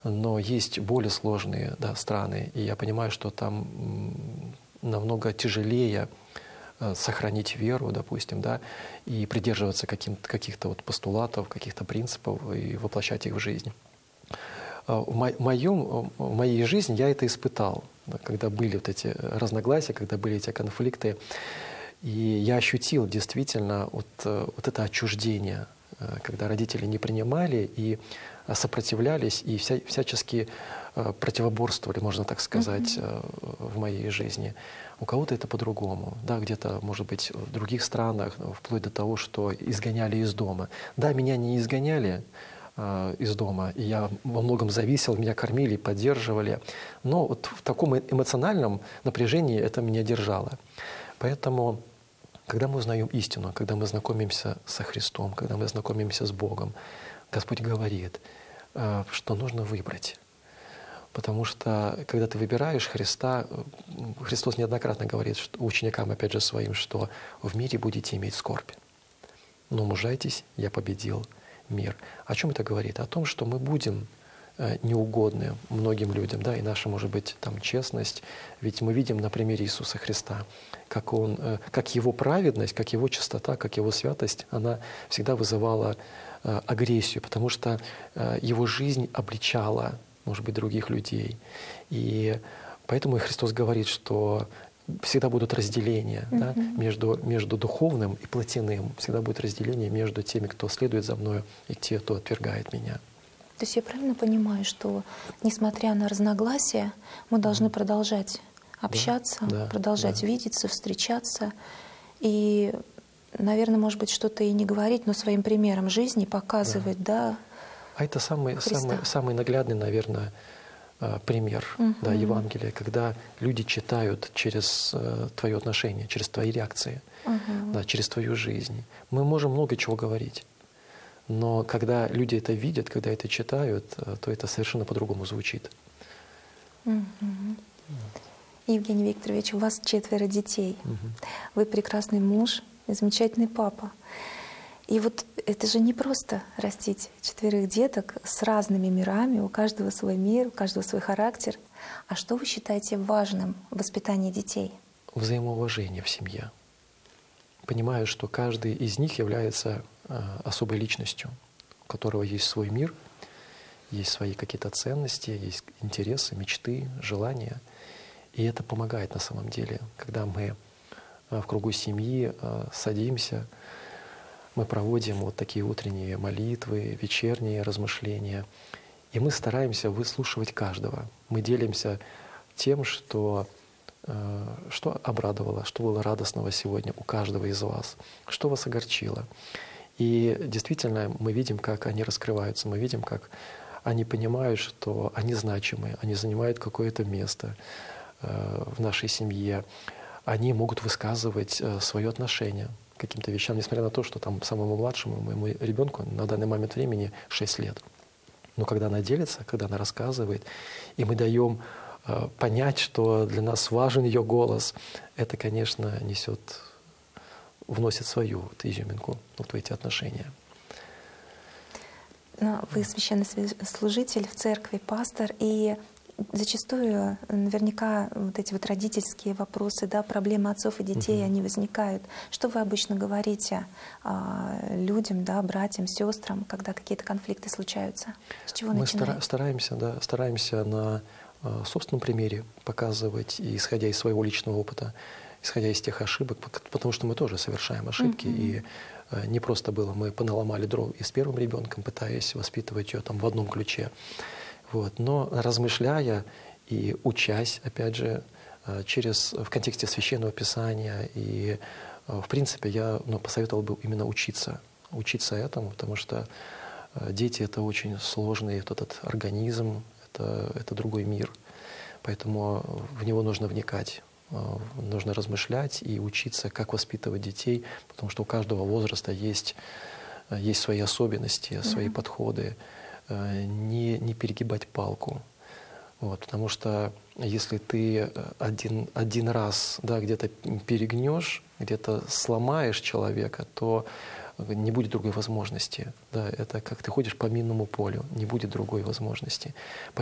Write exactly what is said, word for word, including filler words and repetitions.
Но есть более сложные, да, страны, и я понимаю, что там намного тяжелее сохранить веру, допустим, да, и придерживаться каких-то вот постулатов, каких-то принципов и воплощать их в жизнь. В, моем, в моей жизни я это испытал, когда были вот эти разногласия, когда были эти конфликты. И я ощутил действительно вот, вот это отчуждение, когда родители не принимали и сопротивлялись, и вся, всячески противоборствовали, можно так сказать, mm-hmm. в моей жизни. У кого-то это по-другому. Да, где-то, может быть, в других странах, вплоть до того, что изгоняли из дома. Да, меня не изгоняли э, из дома, и я во многом зависел, меня кормили, поддерживали. Но вот в таком эмоциональном напряжении это меня держало. Поэтому, когда мы узнаем истину, когда мы знакомимся со Христом, когда мы знакомимся с Богом, Господь говорит, э, что нужно выбрать. Потому что, когда ты выбираешь Христа, Христос неоднократно говорит что, ученикам, опять же, своим, что в мире будете иметь скорбь. Но мужайтесь, я победил мир. О чем это говорит? О том, что мы будем неугодны многим людям, да, и наша, может быть, там, честность. Ведь мы видим на примере Иисуса Христа, как, он, как Его праведность, как Его чистота, как Его святость, она всегда вызывала агрессию, потому что Его жизнь обличала, может быть, других людей. И поэтому и Христос говорит, что всегда будут разделения mm-hmm. да, между, между духовным и плотяным. Всегда будет разделение между теми, кто следует за мною, и те, кто отвергает меня. То есть я правильно понимаю, что, несмотря на разногласия, мы должны mm-hmm. продолжать общаться, да, продолжать да. видеться, встречаться. И, наверное, может быть, что-то и не говорить, но своим примером жизни показывать, да, да А это самый, самый, самый наглядный, наверное, пример uh-huh. да, Евангелия, когда люди читают через твое отношение, через твои реакции, uh-huh. да, через твою жизнь. Мы можем много чего говорить, но когда люди это видят, когда это читают, то это совершенно по-другому звучит. Uh-huh. Евгений Викторович, у вас четверо детей. Uh-huh. Вы прекрасный муж и замечательный папа. И вот это же не просто растить четверых деток с разными мирами, у каждого свой мир, у каждого свой характер. А что вы считаете важным в воспитании детей? Взаимоуважение в семье. Понимаю, что каждый из них является особой личностью, у которого есть свой мир, есть свои какие-то ценности, есть интересы, мечты, желания. И это помогает на самом деле, когда мы в кругу семьи садимся, мы проводим вот такие утренние молитвы, вечерние размышления, и мы стараемся выслушивать каждого. Мы делимся тем, что, что обрадовало, что было радостного сегодня у каждого из вас, что вас огорчило. И действительно мы видим, как они раскрываются, мы видим, как они понимают, что они значимы, они занимают какое-то место в нашей семье, они могут высказывать свое отношение к каким-то вещам, несмотря на то, что там самому младшему, моему ребенку на данный момент времени шесть лет. Но когда она делится, когда она рассказывает, и мы даем э, понять, что для нас важен ее голос, это, конечно, несет, вносит свою вот, изюминку вот, в эти отношения. Но вы священнослужитель в церкви, пастор, и зачастую наверняка вот эти вот родительские вопросы, да, проблемы отцов и детей, угу. они возникают. Что вы обычно говорите а, людям, да, братьям, сестрам, когда какие-то конфликты случаются? С чего Мы начинаете? Мы стараемся, да, стараемся на а, собственном примере показывать, и, исходя из своего личного опыта, исходя из тех ошибок, потому что мы тоже совершаем ошибки, угу. и а, не просто было, мы поналомали дров и с первым ребенком, пытаясь воспитывать ее там в одном ключе. Вот. Но размышляя и учась, опять же, через, в контексте Священного Писания, и, в принципе, я ну, посоветовал бы именно учиться, учиться этому, потому что дети — это очень сложный вот этот организм, это, это другой мир, поэтому в него нужно вникать, нужно размышлять и учиться, как воспитывать детей, потому что у каждого возраста есть, есть свои особенности, свои mm-hmm. подходы. Не, не перегибать палку. Вот, потому что если ты один, один раз да, где-то перегнешь, где-то сломаешь человека, то не будет другой возможности. Да, это как ты ходишь по минному полю, не будет другой возможности.